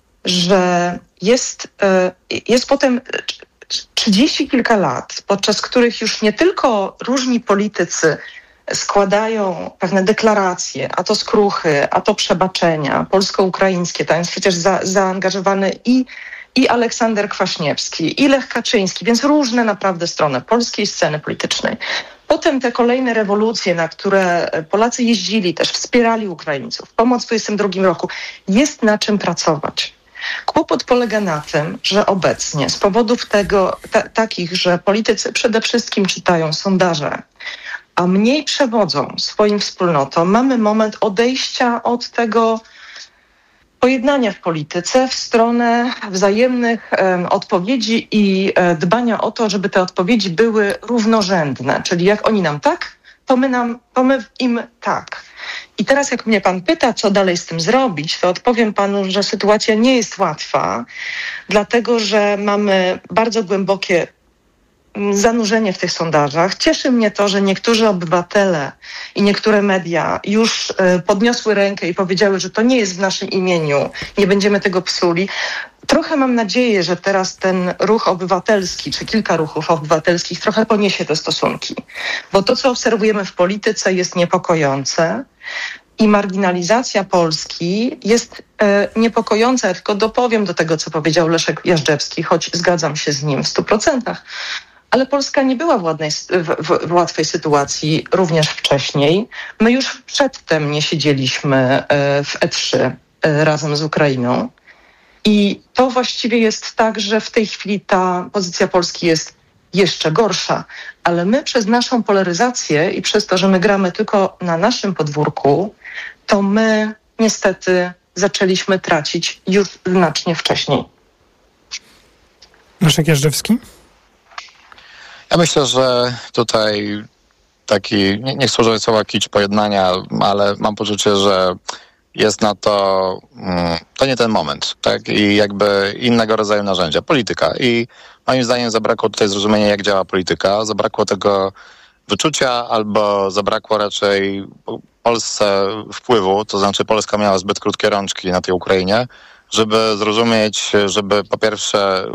[SPEAKER 4] że jest, e, jest potem trzydzieści kilka lat, podczas których już nie tylko różni politycy składają pewne deklaracje, a to skruchy, a to przebaczenia polsko-ukraińskie. Tam jest przecież za, zaangażowany i, i Aleksander Kwaśniewski, i Lech Kaczyński, więc różne naprawdę strony polskiej sceny politycznej. Potem te kolejne rewolucje, na które Polacy jeździli, też wspierali Ukraińców, pomoc w dwudziestym drugim roku. Jest na czym pracować. Kłopot polega na tym, że obecnie z powodów tego ta, takich, że politycy przede wszystkim czytają sondaże, a mniej przewodzą swoim wspólnotom, mamy moment odejścia od tego pojednania w polityce w stronę wzajemnych um, odpowiedzi i e, dbania o to, żeby te odpowiedzi były równorzędne. Czyli jak oni nam tak, to my, nam, to my im tak. I teraz jak mnie pan pyta, co dalej z tym zrobić, to odpowiem panu, że sytuacja nie jest łatwa, dlatego że mamy bardzo głębokie zanurzenie w tych sondażach. Cieszy mnie to, że niektórzy obywatele i niektóre media już podniosły rękę i powiedziały, że to nie jest w naszym imieniu, nie będziemy tego psuli. Trochę mam nadzieję, że teraz ten ruch obywatelski, czy kilka ruchów obywatelskich trochę poniesie te stosunki. Bo to, co obserwujemy w polityce, jest niepokojące. I marginalizacja Polski jest e, niepokojąca. Ja tylko dopowiem do tego, co powiedział Leszek Jażdżewski, choć zgadzam się z nim w stu procentach. Ale Polska nie była w, ładnej, w, w, w łatwej sytuacji również wcześniej. My już przedtem nie siedzieliśmy w E trzy razem z Ukrainą. I to właściwie jest tak, że w tej chwili ta pozycja Polski jest jeszcze gorsza. Ale my przez naszą polaryzację i przez to, że my gramy tylko na naszym podwórku, to my niestety zaczęliśmy tracić już znacznie wcześniej.
[SPEAKER 3] Leszek Jażdżewski?
[SPEAKER 6] Ja myślę, że tutaj taki, nie, nie chcę używać słowa kicz pojednania, ale mam poczucie, że jest na to, to nie ten moment, tak? I jakby innego rodzaju narzędzia. Polityka. I moim zdaniem zabrakło tutaj zrozumienia, jak działa polityka. Zabrakło tego wyczucia albo zabrakło raczej Polsce wpływu, to znaczy Polska miała zbyt krótkie rączki na tej Ukrainie, żeby zrozumieć, żeby po pierwsze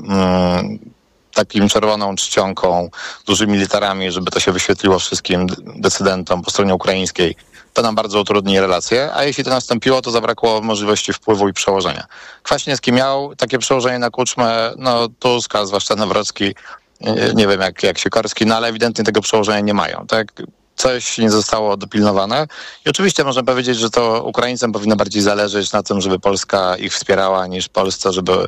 [SPEAKER 6] mm, takim czerwoną czcionką, dużymi literami, żeby to się wyświetliło wszystkim decydentom po stronie ukraińskiej, to nam bardzo utrudni relacje, a jeśli to nastąpiło, to zabrakło możliwości wpływu i przełożenia. Kwaśniewski miał takie przełożenie na Kuczmę, no Tusk, a zwłaszcza Nawrocki, nie, nie wiem jak, jak Sikorski, no ale ewidentnie tego przełożenia nie mają, tak? Coś nie zostało dopilnowane i oczywiście można powiedzieć, że to Ukraińcom powinno bardziej zależeć na tym, żeby Polska ich wspierała, niż Polsce, żeby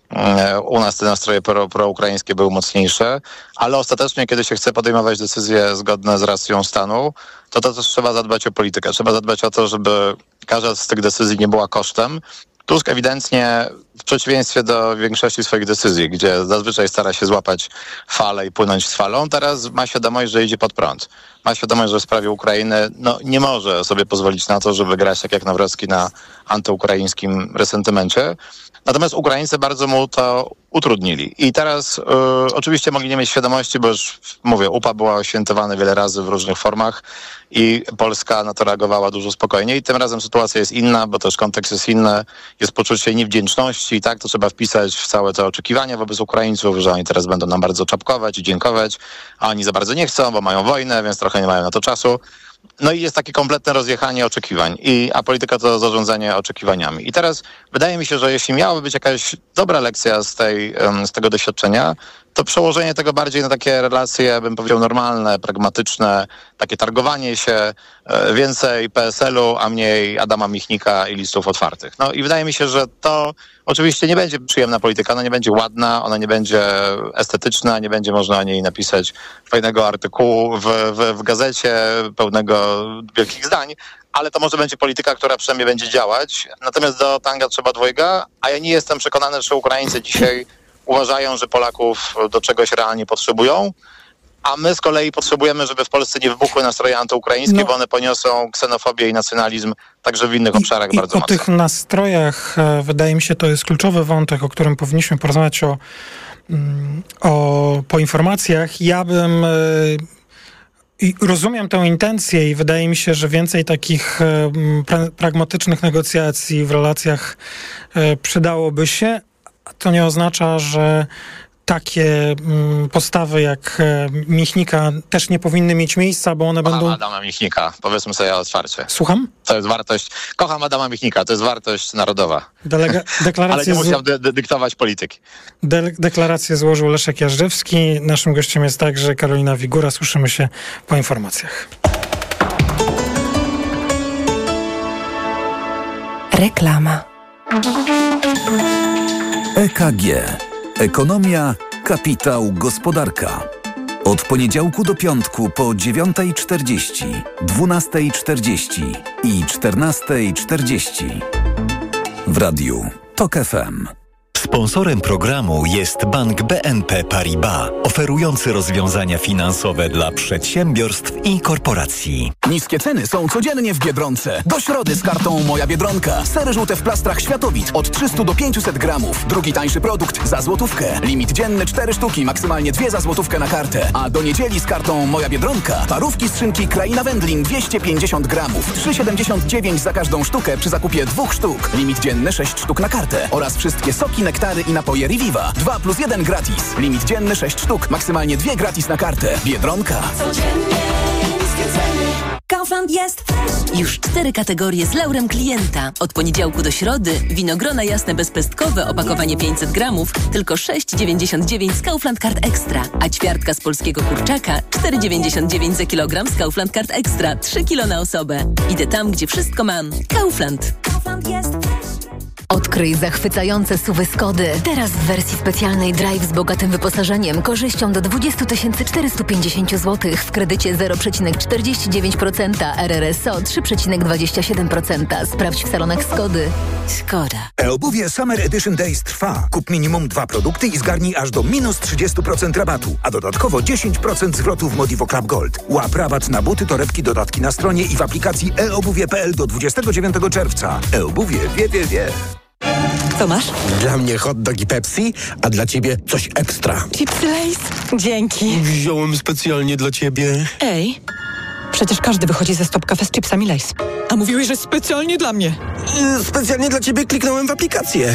[SPEAKER 6] u nas te nastroje pro, proukraińskie były mocniejsze, ale ostatecznie, kiedy się chce podejmować decyzje zgodne z racją stanu, to to też trzeba zadbać o politykę. Trzeba zadbać o to, żeby każda z tych decyzji nie była kosztem. Tusk ewidentnie, w przeciwieństwie do większości swoich decyzji, gdzie zazwyczaj stara się złapać falę i płynąć z falą, teraz ma świadomość, że idzie pod prąd. Ma świadomość, że w sprawie Ukrainy no, nie może sobie pozwolić na to, żeby grać tak jak Nawrocki na antyukraińskim resentymencie. Natomiast Ukraińcy bardzo mu to utrudnili. I teraz y, oczywiście mogli nie mieć świadomości, bo już mówię, U P A była świętowana wiele razy w różnych formach i Polska na to reagowała dużo spokojniej. Tym razem sytuacja jest inna, bo też kontekst jest inny. Jest poczucie niewdzięczności i tak to trzeba wpisać w całe te oczekiwania wobec Ukraińców, że oni teraz będą nam bardzo czapkować i dziękować, a oni za bardzo nie chcą, bo mają wojnę, więc trochę nie mają na to czasu. No i jest takie kompletne rozjechanie oczekiwań, i, a polityka to zarządzanie oczekiwaniami. I teraz wydaje mi się, że jeśli miałaby być jakaś dobra lekcja z, tej, z tego doświadczenia, to przełożenie tego bardziej na takie relacje, bym powiedział, normalne, pragmatyczne, takie targowanie się, więcej P S L-u, a mniej Adama Michnika i listów otwartych. No i wydaje mi się, że to oczywiście nie będzie przyjemna polityka, ona nie będzie ładna, ona nie będzie estetyczna, nie będzie można o niej napisać fajnego artykułu w, w, w gazecie pełnego wielkich zdań, ale to może będzie polityka, która przynajmniej będzie działać. Natomiast do tanga trzeba dwojga, a ja nie jestem przekonany, że Ukraińcy dzisiaj uważają, że Polaków do czegoś realnie potrzebują, a my z kolei potrzebujemy, żeby w Polsce nie wybuchły nastroje antyukraińskie, no. bo one poniosą ksenofobię i nacjonalizm także w innych
[SPEAKER 3] I,
[SPEAKER 6] obszarach
[SPEAKER 3] i
[SPEAKER 6] bardzo
[SPEAKER 3] o
[SPEAKER 6] mocno.
[SPEAKER 3] O tych nastrojach, wydaje mi się, to jest kluczowy wątek, o którym powinniśmy porozmawiać o, o, po informacjach. Ja bym... I rozumiem tę intencję i wydaje mi się, że więcej takich pra- pragmatycznych negocjacji w relacjach przydałoby się. To nie oznacza, że takie postawy jak Michnika też nie powinny mieć miejsca, bo one
[SPEAKER 6] Kocham
[SPEAKER 3] będą...
[SPEAKER 6] Adama Michnika, powiedzmy sobie otwarcie.
[SPEAKER 3] Słucham?
[SPEAKER 6] To jest wartość... Kocham Adama Michnika, to jest wartość narodowa.
[SPEAKER 3] Delega... Deklarację
[SPEAKER 6] Ale nie musiał dy- dyktować polityki.
[SPEAKER 3] De- deklarację złożył Leszek Jażdżewski. Naszym gościem jest także Karolina Wigura. Słyszymy się po informacjach.
[SPEAKER 12] Reklama.
[SPEAKER 21] E K G. Ekonomia, kapitał, gospodarka. Od poniedziałku do piątku po dziewiąta czterdzieści, dwunasta czterdzieści i czternasta czterdzieści. W radiu TOK F M.
[SPEAKER 7] Sponsorem programu jest Bank B N P Paribas, oferujący rozwiązania finansowe dla przedsiębiorstw i korporacji.
[SPEAKER 8] Niskie ceny są codziennie w Biedronce. Do środy z kartą Moja Biedronka. Sery żółte w plastrach Światowit od trzysta do pięciuset gramów. Drugi tańszy produkt za złotówkę. Limit dzienny cztery sztuki, maksymalnie dwie za złotówkę na kartę. A do niedzieli z kartą Moja Biedronka parówki z szynki Kraina Wędlin dwieście pięćdziesiąt gramów. trzy siedemdziesiąt dziewięć za każdą sztukę przy zakupie dwóch sztuk. Limit dzienny sześć sztuk na kartę. Oraz wszystkie soki, nektary i napoje Reviva. dwa plus jeden gratis. Limit dzienny sześć sztuk, maksymalnie dwie gratis na kartę. Biedronka.
[SPEAKER 12] Codziennie niskie ceny. Kaufland jest już cztery kategorie z laurem klienta. Od poniedziałku do środy winogrona jasne bezpestkowe, opakowanie pięćset gramów, tylko sześć dziewięćdziesiąt dziewięć z Kaufland Card Extra. A ćwiartka z polskiego kurczaka cztery dziewięćdziesiąt dziewięć za kilogram z Kaufland Card Extra. trzy kilo na osobę. Idę tam, gdzie wszystko mam. Kaufland. Kaufland jest
[SPEAKER 9] Odkryj zachwycające suwy Skody. Teraz w wersji specjalnej Drive z bogatym wyposażeniem, korzyścią do dwadzieścia tysięcy czterysta pięćdziesiąt złotych w kredycie zero przecinek czterdzieści dziewięć procent, R R S O trzy przecinek dwadzieścia siedem procent. Sprawdź w salonach Skody. Skoda.
[SPEAKER 10] E-obuwie Summer Edition Days trwa. Kup minimum dwa produkty i zgarnij aż do minus trzydzieści procent rabatu, a dodatkowo dziesięć procent zwrotu w Modivo Club Gold. Łap rabat na buty, torebki, dodatki na stronie i w aplikacji e obuwie kropka p l do dwudziestego dziewiątego czerwca. E-obuwie wie, wie, wie.
[SPEAKER 11] Co masz?
[SPEAKER 14] Dla mnie hot dog i Pepsi, a dla ciebie coś ekstra.
[SPEAKER 11] Chipsy Lay's? Dzięki.
[SPEAKER 14] Wziąłem specjalnie dla ciebie.
[SPEAKER 11] Ej, przecież każdy wychodzi ze Stop Cafe z chipsami Lay's. A mówiłeś, że specjalnie dla mnie.
[SPEAKER 14] Yy, specjalnie dla ciebie kliknąłem w aplikację.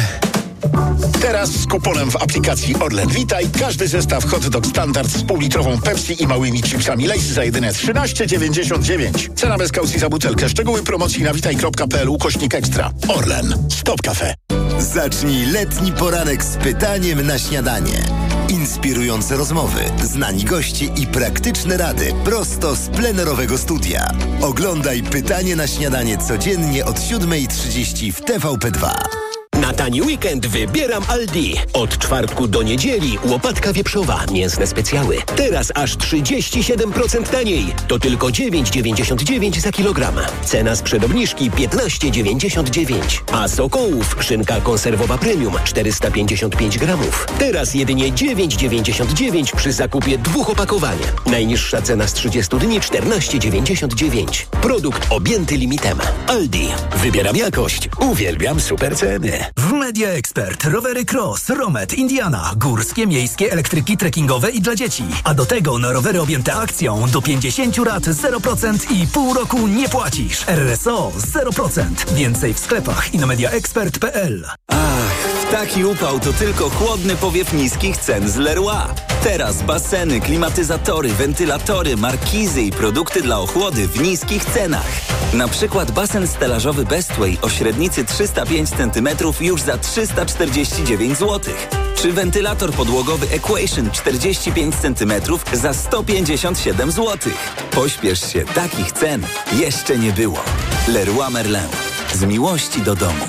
[SPEAKER 25] Teraz z kuponem w aplikacji Orlen Witaj każdy zestaw hot dog standard z półlitrową Pepsi i małymi chipsami Lay's za jedyne trzynaście dziewięćdziesiąt dziewięć. Cena bez kaucji za butelkę. Szczegóły promocji na witaj kropka p l ukośnik ekstra. Orlen. Stop Cafe.
[SPEAKER 26] Zacznij letni poranek z pytaniem na śniadanie. Inspirujące rozmowy, znani goście i praktyczne rady prosto z plenerowego studia. Oglądaj Pytanie na śniadanie codziennie od siódma trzydzieści w T V P dwa.
[SPEAKER 13] Na tani weekend wybieram Aldi. Od czwartku do niedzieli łopatka wieprzowa, mięsne specjały. Teraz aż trzydzieści siedem procent taniej. To tylko dziewięć dziewięćdziesiąt dziewięć za kilogram. Cena sprzed obniżki piętnaście dziewięćdziesiąt dziewięć. A Sokołów szynka konserwowa premium czterysta pięćdziesiąt pięć gramów. Teraz jedynie dziewięć dziewięćdziesiąt dziewięć przy zakupie dwóch opakowań. Najniższa cena z trzydziestu dni czternaście dziewięćdziesiąt dziewięć. Produkt objęty limitem. Aldi. Wybieram jakość. Uwielbiam super ceny.
[SPEAKER 2] W Media Expert rowery Cross, Romet, Indiana, górskie, miejskie, elektryki trekkingowe i dla dzieci. A do tego na rowery objęte akcją do pięćdziesięciu rat zero procent i pół roku nie płacisz. R R S O zero procent. Więcej w sklepach i na media expert kropka p l.
[SPEAKER 27] Ach, w taki upał to tylko chłodny powiew niskich cen z Leroy. Teraz baseny, klimatyzatory, wentylatory, markizy i produkty dla ochłody w niskich cenach. Na przykład basen stelażowy Bestway o średnicy trzysta pięć centymetrów już za trzysta czterdzieści dziewięć złotych. Czy wentylator podłogowy Equation czterdzieści pięć centymetrów za sto pięćdziesiąt siedem złotych. Pośpiesz się, takich cen jeszcze nie było. Leroy Merlin. Z miłości do domu.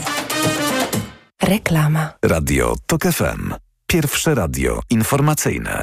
[SPEAKER 21] Reklama. Radio TOK F M. Pierwsze radio informacyjne.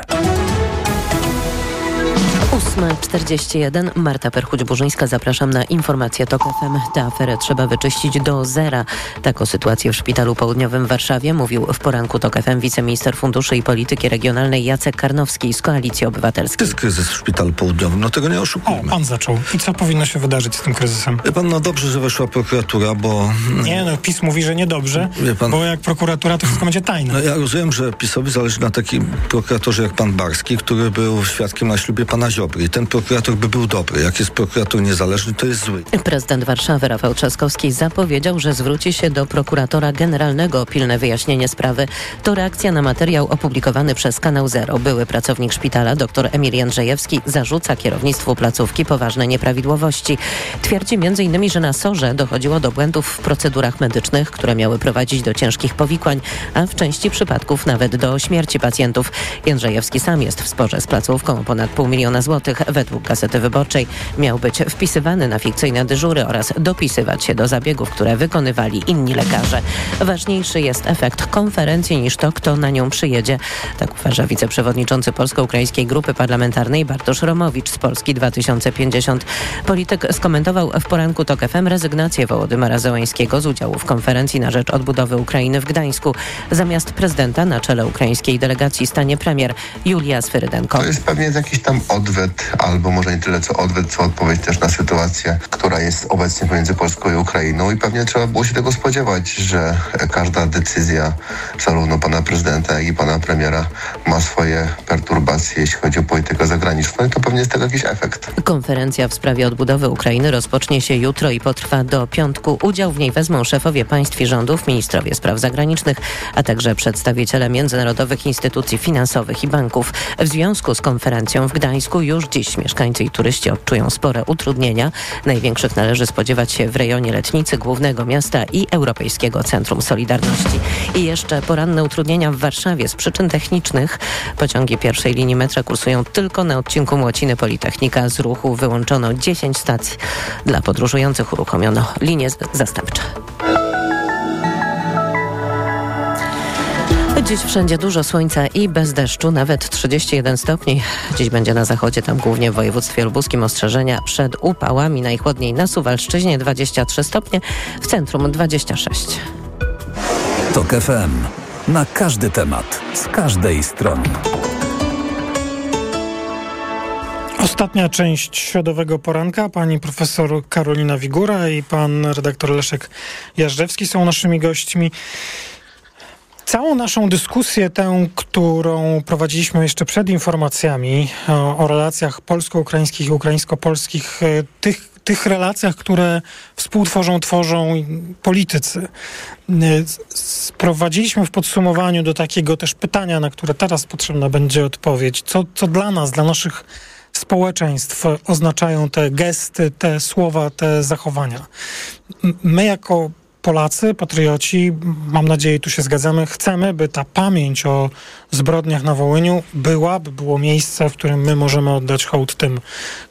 [SPEAKER 5] ósma czterdzieści jeden. Marta Perchuć-Burzyńska. Zapraszam na informację TOK F M. Tę aferę trzeba wyczyścić do zera. Tak o sytuacji w Szpitalu Południowym w Warszawie mówił w poranku TOK F M wiceminister funduszy i polityki regionalnej Jacek Karnowski z Koalicji Obywatelskiej.
[SPEAKER 28] To jest kryzys w Szpitalu Południowym, no tego nie oszukujmy.
[SPEAKER 3] O, pan zaczął. I co powinno się wydarzyć z tym kryzysem?
[SPEAKER 28] Wie pan, no dobrze, że weszła prokuratura, bo...
[SPEAKER 3] Nie, no PiS mówi, że niedobrze, pan, bo jak prokuratura, to wszystko będzie tajne.
[SPEAKER 28] No ja rozumiem, że PiS-owi zależy na takim prokuratorze jak pan Barski, który był świadkiem na ślubie pana Ziobry. I ten prokurator by był dobry. Jak jest prokurator niezależny, to jest zły.
[SPEAKER 5] Prezydent Warszawy Rafał Trzaskowski zapowiedział, że zwróci się do prokuratora generalnego o pilne wyjaśnienie sprawy. To reakcja na materiał opublikowany przez Kanał Zero. Były pracownik szpitala, dr Emil Jędrzejewski, zarzuca kierownictwu placówki poważne nieprawidłowości. Twierdzi między innymi, że na sorze dochodziło do błędów w procedurach medycznych, które miały prowadzić do ciężkich powikłań, a w części przypadków nawet do śmierci pacjentów. Jędrzejewski sam jest w sporze z placówką o ponad pół miliona złotych. Według Gazety Wyborczej miał być wpisywany na fikcyjne dyżury oraz dopisywać się do zabiegów, które wykonywali inni lekarze. Ważniejszy jest efekt konferencji niż to, kto na nią przyjedzie. Tak uważa wiceprzewodniczący Polsko-Ukraińskiej Grupy Parlamentarnej Bartosz Romowicz z Polski dwa tysiące pięćdziesiąt. Polityk skomentował w poranku TOK F M rezygnację Wołodymyra Zełańskiego z udziału w konferencji na rzecz odbudowy Ukrainy w Gdańsku. Zamiast prezydenta na czele ukraińskiej delegacji stanie premier Julia Swyrydenko.
[SPEAKER 29] To jest pewnie jakiś tam odwet, albo może nie tyle co odwet, co odpowiedź też na sytuację, która jest obecnie pomiędzy Polską i Ukrainą i pewnie trzeba było się tego spodziewać, że każda decyzja zarówno pana prezydenta, jak i pana premiera ma swoje perturbacje, jeśli chodzi o politykę zagraniczną i to pewnie jest tego jakiś efekt.
[SPEAKER 5] Konferencja w sprawie odbudowy Ukrainy rozpocznie się jutro i potrwa do piątku. Udział w niej wezmą szefowie państw i rządów, ministrowie spraw zagranicznych, a także przedstawiciele międzynarodowych instytucji finansowych i banków. W związku z konferencją w Gdańsku już dziś mieszkańcy i turyści odczują spore utrudnienia. Największych należy spodziewać się w rejonie Letnicy, głównego miasta i Europejskiego Centrum Solidarności. I jeszcze poranne utrudnienia w Warszawie z przyczyn technicznych. Pociągi pierwszej linii metra kursują tylko na odcinku Młociny Politechnika. Z ruchu wyłączono dziesięć stacji. Dla podróżujących uruchomiono linie zastępcze. Dziś wszędzie dużo słońca i bez deszczu, nawet trzydzieści jeden stopni. Dziś będzie na zachodzie, tam głównie w województwie lubuskim, ostrzeżenia przed upałami. Najchłodniej na Suwalszczyźnie dwadzieścia trzy stopnie, w centrum dwadzieścia sześć.
[SPEAKER 21] TOK F M. Na każdy temat, z każdej strony.
[SPEAKER 3] Ostatnia część środowego poranka. Pani profesor Karolina Wigura i pan redaktor Leszek Jażdżewski są naszymi gośćmi. Całą naszą dyskusję, tę, którą prowadziliśmy jeszcze przed informacjami o, o relacjach polsko-ukraińskich i ukraińsko-polskich, tych, tych relacjach, które współtworzą, tworzą politycy, sprowadziliśmy w podsumowaniu do takiego też pytania, na które teraz potrzebna będzie odpowiedź. Co, co dla nas, dla naszych społeczeństw oznaczają te gesty, te słowa, te zachowania. My jako Polacy, patrioci, mam nadzieję, tu się zgadzamy, chcemy, by ta pamięć o zbrodniach na Wołyniu była, by było miejsce, w którym my możemy oddać hołd tym,